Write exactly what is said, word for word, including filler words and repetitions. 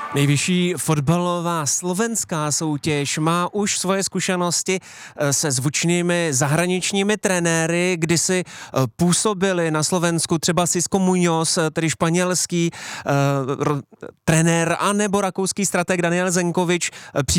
Nejvyšší fotbalová slovenská soutěž má už svoje zkušenosti se zvučnými zahraničními trenéry, kdy si působili na Slovensku třeba Xisco Muñoz, tedy španělský uh, trenér, anebo rakouský strateg Daniel Zenkovič.